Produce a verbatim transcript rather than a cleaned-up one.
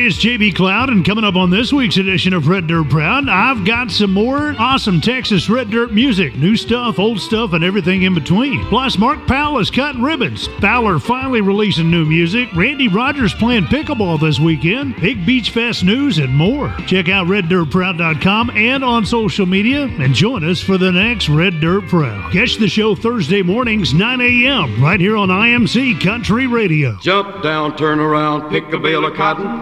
it's J B Cloud, and coming up on this week's edition of Red Dirt Proud, I've got some more awesome Texas Red Dirt music. New stuff, old stuff, and everything in between. Plus, Mark Powell is cutting ribbons. Fowler finally releasing new music. Randy Rogers playing pickleball this weekend. Big Beach Fest news and more. Check out red dirt proud dot com and on social media, and join us for the next Red Dirt Proud. Catch the show Thursday mornings, nine a.m., right here on I M C Country Radio. Jump down, turn around, pick a bale of cotton.